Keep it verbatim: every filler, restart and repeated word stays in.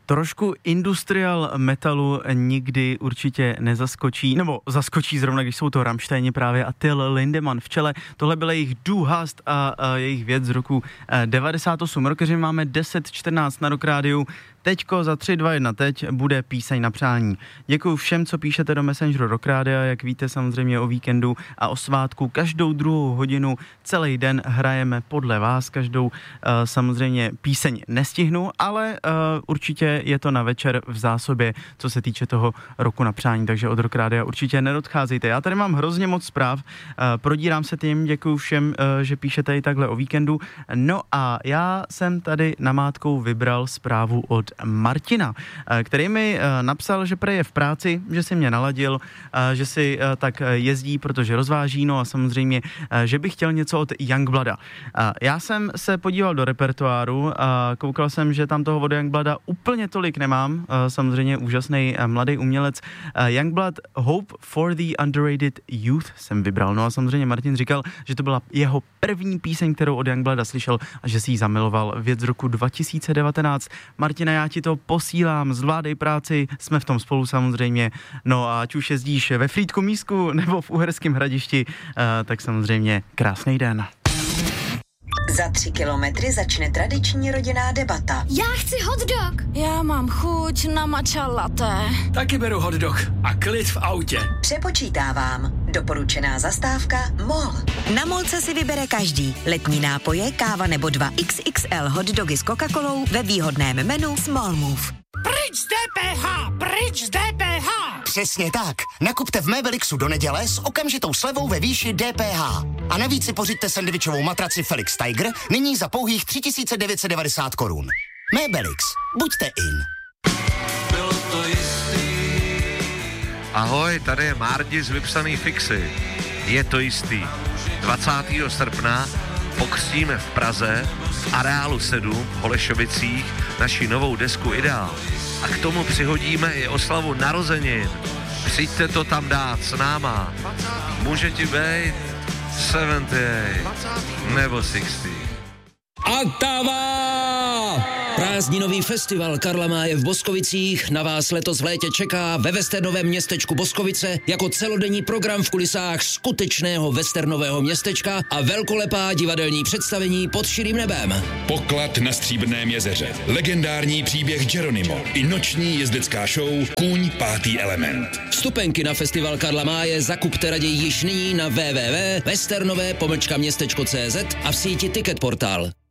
Trošku industrial metalu nikdy určitě nezaskočí, nebo zaskočí zrovna, když jsou to Rammsteini právě a Till Lindemann v čele. Tohle byla jejich Du hast a, a jejich věc z roku devadesát osm. Rockeři máme deset čtrnáct na Rock Rádiu. Teďko za tři, dva, jedna teď bude píseň na přání. Děkuju všem, co píšete do Messengeru Rock Rádia, jak víte samozřejmě o víkendu a o svátku. Každou druhou hodinu, celý den hrajeme podle vás, každou uh, samozřejmě píseň nestihnu, ale uh, určitě je to na večer v zásobě, co se týče toho roku na přání, takže od Rock Rádia určitě neodcházejte. Já tady mám hrozně moc zpráv, uh, prodírám se tím, děkuju všem, uh, že píšete i takhle o víkendu. No a já jsem tady namátkou vybral zprávu od Martina, který mi napsal, že prej je v práci, že si mě naladil, že si tak jezdí, protože rozváží, no a samozřejmě, že bych chtěl něco od Youngblooda. Já jsem se podíval do repertoáru a koukal jsem, že tam toho od Youngblooda úplně tolik nemám, samozřejmě úžasný mladý umělec. Youngblood Hope for the Underrated Youth jsem vybral, no a samozřejmě Martin říkal, že to byla jeho první píseň, kterou od Youngblooda slyšel a že si ji zamiloval, věc z roku dva tisíce devatenáct. Martina, já ti to posílám, zvládej práci, jsme v tom spolu samozřejmě, no a ať už jezdíš ve Frýdku Mísku nebo v Uherském Hradišti, tak samozřejmě krásný den. Za tři kilometry začne tradiční rodinná debata. Já chci hot dog. Já mám chuť na matcha latte. Taky beru hot dog a klid v autě. Přepočítávám. Doporučená zastávka MOL. Na MOLce si vybere každý. Letní nápoje, káva nebo dva iks iks el hot dogy s Coca-Colou ve výhodném menu Small Move. Pryč z D P H! Pryč z D P H! Přesně tak. Nakupte v Mébelixu do neděle s okamžitou slevou ve výši D P H. A navíc si pořiďte sendvičovou matraci Felix Tiger nyní za pouhých tři tisíce devět set devadesát korun. Mébelix. Buďte in. Bylo to jistý. Ahoj, tady je Mardi z Vypsaný fixy. Je to jistý. dvacátého srpna pokřtíme v Praze v Areálu sedm v Holešovicích naši novou desku Ideál. A k tomu přihodíme i oslavu narozenin. Přijďte to tam dát s náma. Může ti být sedmdesát nebo šedesát. Atava! Prázdninový festival Karla Máje v Boskovicích na vás letos v létě čeká ve westernovém městečku Boskovice jako celodenní program v kulisách skutečného westernového městečka a velkolepá divadelní představení pod širým nebem. Poklad na Stříbrném jezeře, legendární příběh Geronimo i noční jezdecká show Kůň pátý element. Vstupenky na festival Karla Máje zakupte raději již nyní na w w w tečka westernové pomlčka městečko tečka cé zet a v síti Ticketportal.